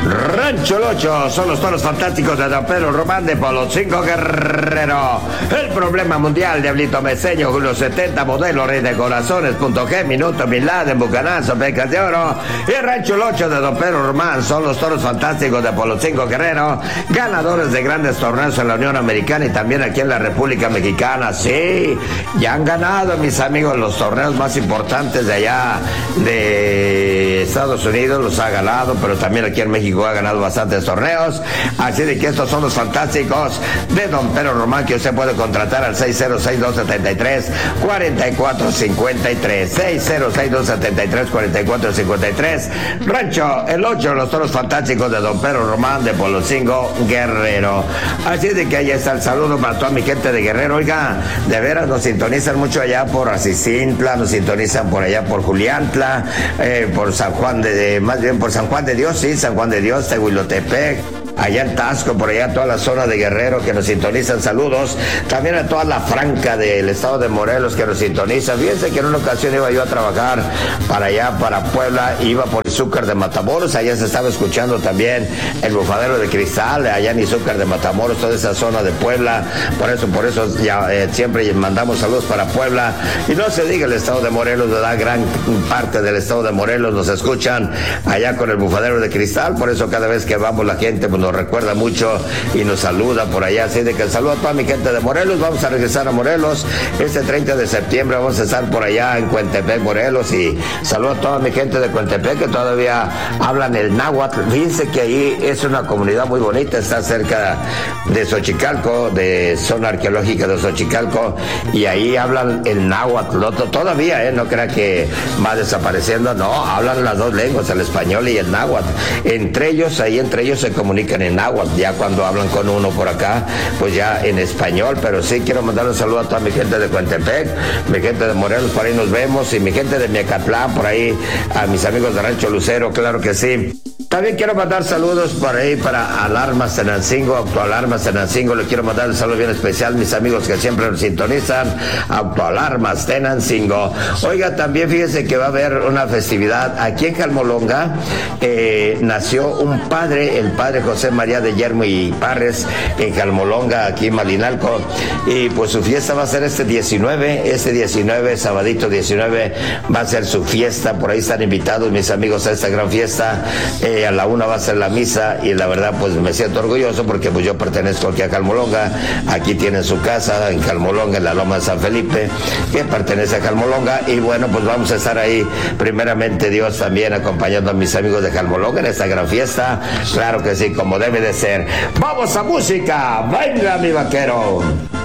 Rancho Locho son los toros fantásticos de Don Pedro Román de Poloncinco Guerrero. El problema mundial, Diablito Meseño, Julio 70, modelo Rey de Corazones, Punto G, Minuto, Bin Laden, Bucanazo, Pecas de Oro. Y el Rancho Locho de Don Pedro Román son los toros fantásticos de Poloncinco Guerrero, ganadores de grandes torneos en la Unión Americana y también aquí en la República Mexicana. Sí, ya han ganado, mis amigos, los torneos más importantes de allá de Estados Unidos, los ha ganado, pero también aquí en México ha ganado bastantes torneos. Así de que estos son los fantásticos de Don Pedro Román, que usted puede contratar al 606-273-4453. 606-273-4453. Rancho El Ocho, los toros fantásticos de Don Pedro Román de Poloncinco Guerrero. Así de que ahí está el saludo para toda mi gente de Guerrero. Oiga, de veras nos sintonizan mucho allá por Acicintla, nos sintonizan por allá por Juliantla, por San Juan más bien por San Juan de Dios, sí, San Juan de Dios, Tehuilotepec, allá en Tasco, por allá toda la zona de Guerrero que nos sintonizan, saludos. También a toda la franca del estado de Morelos que nos sintonizan. Fíjense que en una ocasión iba yo a trabajar para allá, para Puebla, iba por Izúcar de Matamoros, allá se estaba escuchando también el Bufadero de Cristal, allá en Izúcar de Matamoros, toda esa zona de Puebla. Por eso ya siempre mandamos saludos para Puebla. Y no se diga el estado de Morelos, ¿verdad? Gran parte del estado de Morelos nos escuchan allá con el Bufadero de Cristal, por eso cada vez que vamos la gente pues nos recuerda mucho y nos saluda por allá. Así de que el saludo a toda mi gente de Morelos. Vamos a regresar a Morelos este 30 de septiembre, vamos a estar por allá en Cuentepec, Morelos, y saludo a toda mi gente de Cuentepec que todavía hablan el náhuatl. Fíjense que ahí es una comunidad muy bonita, está cerca de Xochicalco, de zona arqueológica de Xochicalco, y ahí hablan el náhuatl. Todavía, no crea que va desapareciendo, no, hablan las dos lenguas, el español y el náhuatl. Entre ellos se comunican en náhuatl, ya cuando hablan con uno por acá, pues ya en español. Pero sí quiero mandar un saludo a toda mi gente de Cuentepec, mi gente de Morelos, por ahí nos vemos, y mi gente de Miacatlán, por ahí, a mis amigos de Rancho Lucero, claro que sí. También quiero mandar saludos por ahí para Alarmas Tenancingo, Autoalarmas Tenancingo. Le quiero mandar un saludo bien especial, mis amigos que siempre nos sintonizan, Autoalarmas Tenancingo. Oiga, también fíjese que va a haber una festividad aquí en Jalmolonga. Nació un padre, el padre José María de Yermo y Parres, en Jalmolonga, aquí en Malinalco. Y pues su fiesta va a ser este 19, sabadito 19, va a ser su fiesta. Por ahí están invitados mis amigos a esta gran fiesta. A la 1 va a ser la misa, y la verdad pues me siento orgulloso porque pues yo pertenezco aquí a Jalmolonga. Aquí tienen su casa en Jalmolonga, en la Loma de San Felipe, que pertenece a Jalmolonga. Y bueno, pues vamos a estar ahí, primeramente Dios, también acompañando a mis amigos de Jalmolonga en esta gran fiesta, claro que sí, como debe de ser. ¡Vamos a música! ¡Venga, mi vaquero!